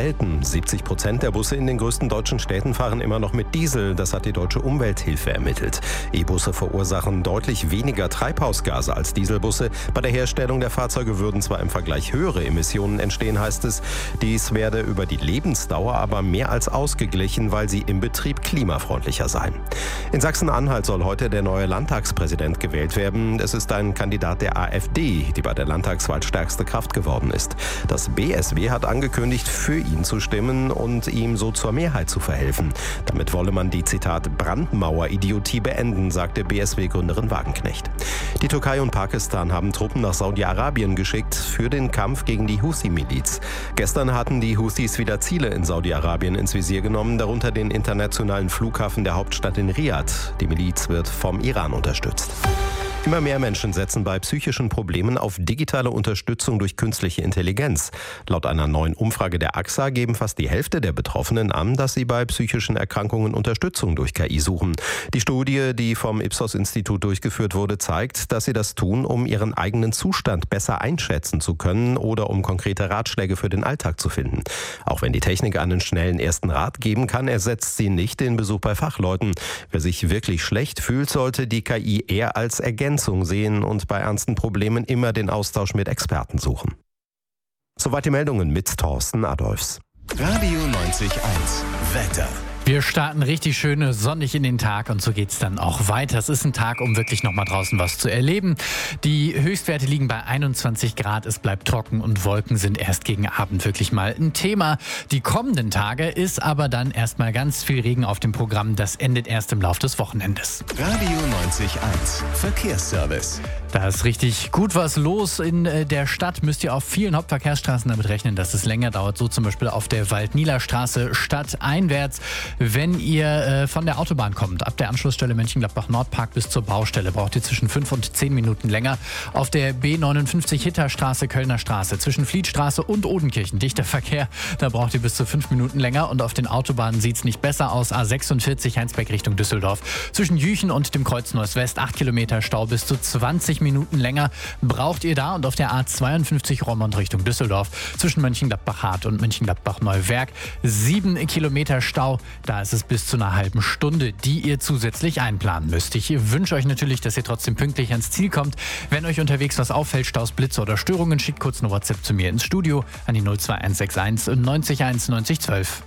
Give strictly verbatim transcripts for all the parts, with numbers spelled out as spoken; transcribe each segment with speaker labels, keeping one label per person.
Speaker 1: selten. siebzig Prozent der Busse in den größten deutschen Städten fahren immer noch mit Diesel. Das hat die Deutsche Umwelthilfe ermittelt. E-Busse verursachen deutlich weniger Treibhausgase als Dieselbusse. Bei der Herstellung der Fahrzeuge würden zwar im Vergleich höhere Emissionen entstehen, heißt es. Dies werde über die Lebensdauer aber mehr als ausgeglichen, weil sie im Betrieb klimafreundlicher seien. In Sachsen-Anhalt soll heute der neue Landtagspräsident gewählt werden. Es ist ein Kandidat der AfD, die bei der Landtagswahl stärkste Kraft geworden ist. Das B S W hat angekündigt, für ihn zu stimmen und ihm so zur Mehrheit zu verhelfen. Damit wolle man die, Zitat, Brandmauer-Idiotie beenden, sagte B S W-Gründerin Wagenknecht. Die Türkei und Pakistan haben Truppen nach Saudi-Arabien geschickt für den Kampf gegen die Houthi-Miliz. Gestern hatten die Houthis wieder Ziele in Saudi-Arabien ins Visier genommen, darunter den internationalen Flughafen der Hauptstadt in Riad. Die Miliz wird vom Iran unterstützt. Immer mehr Menschen setzen bei psychischen Problemen auf digitale Unterstützung durch künstliche Intelligenz. Laut einer neuen Umfrage der A X A geben fast die Hälfte der Betroffenen an, dass sie bei psychischen Erkrankungen Unterstützung durch K I suchen. Die Studie, die vom Ipsos-Institut durchgeführt wurde, zeigt, dass sie das tun, um ihren eigenen Zustand besser einschätzen zu können oder um konkrete Ratschläge für den Alltag zu finden. Auch wenn die Technik einen schnellen ersten Rat geben kann, ersetzt sie nicht den Besuch bei Fachleuten. Wer sich wirklich schlecht fühlt, sollte die K I eher als Ergänzung sehen und bei ernsten Problemen immer den Austausch mit Experten suchen. Soweit die Meldungen mit Thorsten Adolfs.
Speaker 2: Radio neunzig Komma eins Wetter.
Speaker 3: Wir starten richtig schön sonnig in den Tag und so geht's dann auch weiter. Es ist ein Tag, um wirklich noch mal draußen was zu erleben. Die Höchstwerte liegen bei einundzwanzig Grad. Es bleibt trocken und Wolken sind erst gegen Abend wirklich mal ein Thema. Die kommenden Tage ist aber dann erstmal ganz viel Regen auf dem Programm. Das endet erst im Lauf des Wochenendes.
Speaker 2: Radio neunzig Komma eins Verkehrsservice.
Speaker 3: Da ist richtig gut was los in der Stadt. Müsst ihr auf vielen Hauptverkehrsstraßen damit rechnen, dass es länger dauert. So zum Beispiel auf der Waldnieler-Straße stadteinwärts. Wenn ihr äh, von der Autobahn kommt, ab der Anschlussstelle Mönchengladbach-Nordpark bis zur Baustelle, braucht ihr zwischen fünf und zehn Minuten länger. Auf der B neunundfünfzig Hitterstraße, Kölner Straße, zwischen Flietstraße und Odenkirchen, dichter Verkehr, da braucht ihr bis zu fünf Minuten länger. Und auf den Autobahnen sieht es nicht besser aus. A sechsundvierzig Heinsberg Richtung Düsseldorf. Zwischen Jüchen und dem Kreuz Neuss-West, acht Kilometer Stau, bis zu zwanzig Minuten länger braucht ihr da. Und auf der A zweiundfünfzig Roermond Richtung Düsseldorf, zwischen Mönchengladbach-Hart und Mönchengladbach-Neuwerk, sieben Kilometer Stau. Da ist es bis zu einer halben Stunde, die ihr zusätzlich einplanen müsst. Ich wünsche euch natürlich, dass ihr trotzdem pünktlich ans Ziel kommt. Wenn euch unterwegs was auffällt, Staus, Blitze oder Störungen, schickt kurz eine WhatsApp zu mir ins Studio an die null zwei eins sechs eins neunzig eins neunzig zwölf.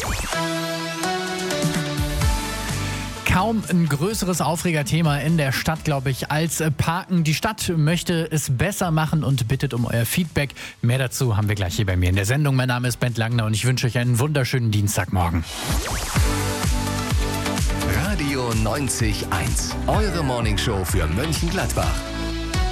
Speaker 3: Kaum ein größeres Aufregerthema in der Stadt, glaube ich, als Parken. Die Stadt möchte es besser machen und bittet um euer Feedback. Mehr dazu haben wir gleich hier bei mir in der Sendung. Mein Name ist Bent Langner und ich wünsche euch einen wunderschönen Dienstagmorgen.
Speaker 2: Radio neunzig Komma eins, eure Morningshow für Mönchengladbach.